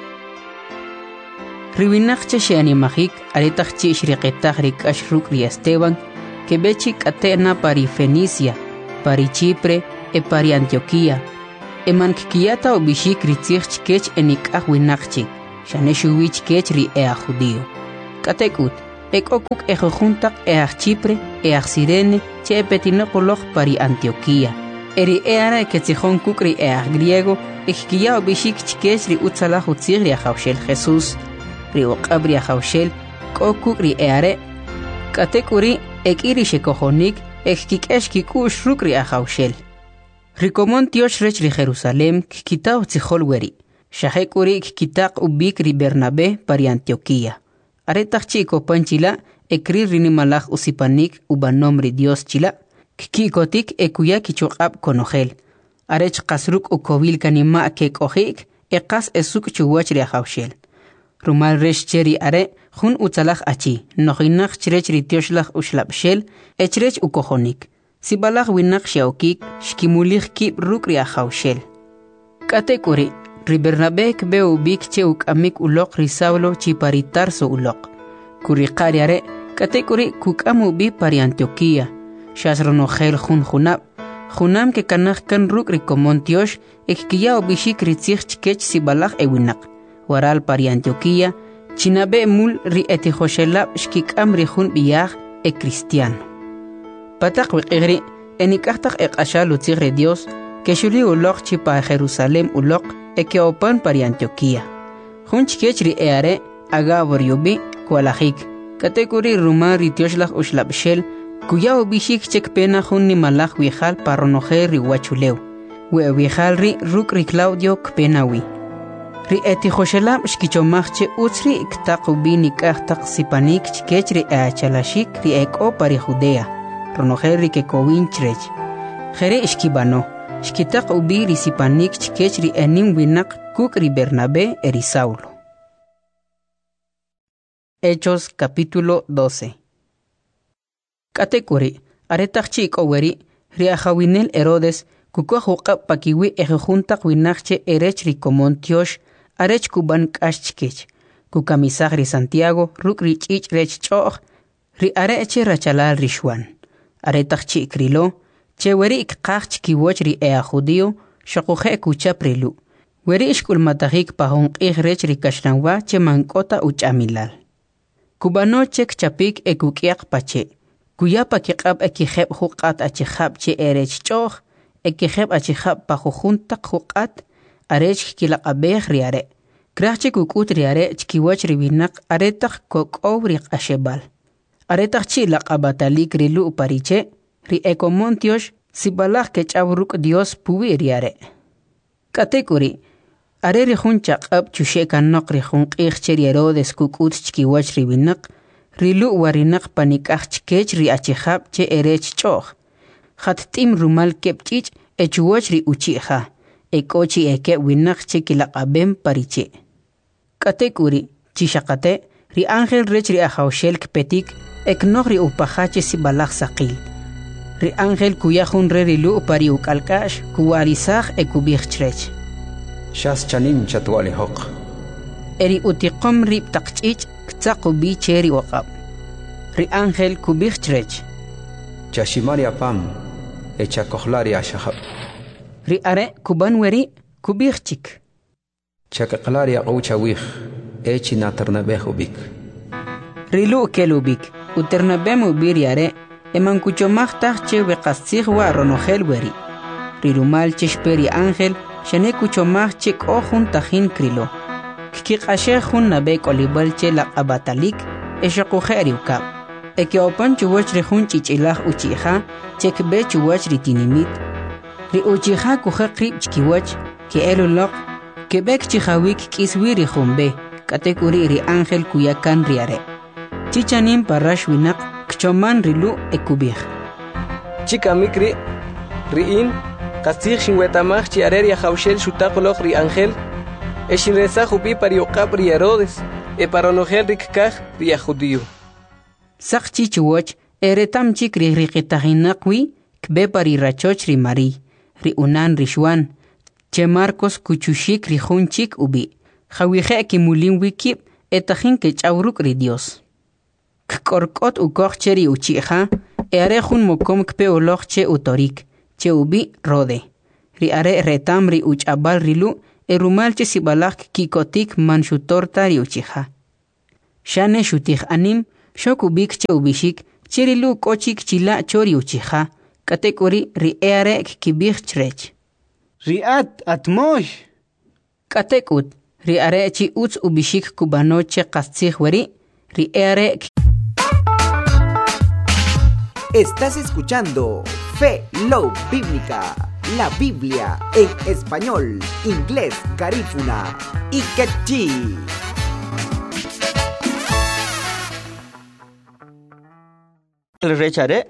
Riwinak che sheanimajik aretach che shriqetach rikash ruk ri Esteban, que bechi katena pari Fenicia, pari Chipre e pari Antioquía. eman kikiyata ubishik ritzich chkech enikah winakchik, shaneshuwich kech ri ea judío. Katekut, ek okuk ejojuntak eaj Chipre, eaj Sirene, che epetinokoloj pari Antioquía. Eri eara ketzijón kukri eaj griego, ekkiya ubishik chkech ri utzalaj utzig ri ajaushel Jesús, ri oqab ri ajaushel, kokuk ri eare. Katekuri, ek iri shekojonik, ekkikesh kikush ruk ri ajaushel. Rikomon tiosh rech ri Jerusalem, kikitao tzijol weri. Shahekuri kikitak ubik ri Bernabé pari Antioquía. Aretach chico panchila, ekri rinimalaj usipanik ubanom ri Dios chila, kikikotik ekuya kichokab konojel. Arech kasruk ukovil kanima kekojik, ekas esuk chuwach ri ajaushel. Rumal resh cheri are, jun utzalaj achi, nojinaj chrech ri tioshlaj ushlapshel, echrech ukojonik. Sibalaj winak shaokik, shkimulij kip ruk ri ajaushel. Katekuri, ri Bernabé kbe ubik che ukamik ulok ri Saulo chiparitarso ulok. Kuri qariare, katekuri kukam ubi pari Antioquía. Shasronojel jun junab. Junam ke kanaj kan ruk ri komontiosh, ekkiya ubishik ritzich chkech sibalaj ewinak. Waral pari Antioquía, chinabe mul ri etijoshelab shkikam ri jun biyaj e cristiano. Patak wiqigri, enikahtak eqashal utzig ri Dios, que shuli ulok chipa Jerusalem ulok, e que opan pari Antioquía. Jun chkech ri eare, agabor yubi, kualajik. Katekuri rumar ri tioshlaj ushlapshel, kuya ubishik chek pena jun ni malaj wijal paronoje ri wachuleu. We wijal ri ruk ri Claudio kpenawi. Ri etijoshelab shkichomachche utzri iktak ubi nikahtak sipanik chkech ri eachalashik ri eko pari Judea. Ronoje ri kekowin chrech. Jere ishkibano. Shkitak ubi ri sipanik chkech ri enim winak kuk ri Bernabé eri Saulo. Hechos capítulo doce. Katekuri, aretach chiko weri, ri ajawinel Herodes, kuko hukab pakiwi ejejuntak winakche erech ri komontiosh, arech kuban kashchkech, kukamisag ri Santiago, ruk ri chich rech choch, ri areche rachalal rishwan. Aretach chikrilo, che weri ikkach kiwoch ri ea judío, shakuje kucha prilu. Weri ishkul matahik pahong ihrech ri kashranwa che mankota uchamilal. Kubano chek chapik ekukiak pache. Kuyapa kikab ekiheb hukat achihab che erech choch, ekiheb achihab pahujuntak hukat, arech kilakabeh riare. Krachche kukut riare chkiwach ribinak aretak kokow ri ashebal. Aretak chilak abatalik rilu upariche, ri ekomontiosh sibalak kechavruk Dios puwi riare. Katekuri, are ri jun chaqab chushekan nok ri jun qixcheri Herodes kukut chkiwach ribinak, rilu warinak panikach chkech ri achihab che erech choch. Khat tim rumal kepchich echuwach ri uchiha, ekochi eke winak che kilakabem pariche. Katekuri, chishakate, ri ángel rech ri ajaushel kpetik, eknog ri upahache sibalak sakil. Ri ángel kuyahun re rilu pari ukalkash, kuwarisaj ekubich chrech. Shas chanim chatwali hok. Eri utiqom rib takchich, ktsakubi cheri wakab. Ri ángel kubich chrech. Chashimari apam, echa kohlari ashahab. Ri are kuban weri, kubich chik. Chakaklari aqoucha wich, echi naternabeh ubik. Rilu kelubik, uternabem ubiri are, eman kuchomachtaj che weqastzig wa ronojel weri. Rirumal cheshperi ángel, shane kuchomach che kohun tajin krilo. Kikashe jun nabe kolibal che la abatalik, eshakujeri ukab. Eke opan chuwach ri jun chichilaj uchiha, chekbe chuwach ri tinimit. Ri uchiha kuje krib chkiwach, ke elulok, kebek chihawik kiswiri jumbe, katekuri ri ángel kuyakan riare. Chichanim parash winak, kchoman rilu ekubih. Chika mikri, riin, kastig shinwetamach chi areria jaushel shutakolok ri ángel, e shinreza jubi pariokab ri Herodes, e paronogel rikkaj ri judío. Sak chichuwach, eretam chik ri riqitahinakwi, kbe pari rachoch ri Mari, ri unan rishwan, che Marcos kuchushik ri junchik ubi, jawije kimulin wikib, etajin ke chauruk ri Dios. Kkorkot ukoch cheri uchiha, ere jun mokom kpe oloch che utorik, che ubi rode. ri are retam ri uchabal rilu e rumal che sibalak kikotik manshutorta ri uchiha. Shane shutik anim shokubik che ubishik chirilu kochik chila chori uchiha. Katekori ri eare kibik chrech. Riat atmosh. Katekut ri are chi uts ubishik kubanoche kastzig weri ri eare. Estás escuchando Fe Love Bíblica, la Biblia en español, inglés, garífuna y quechí. El rechare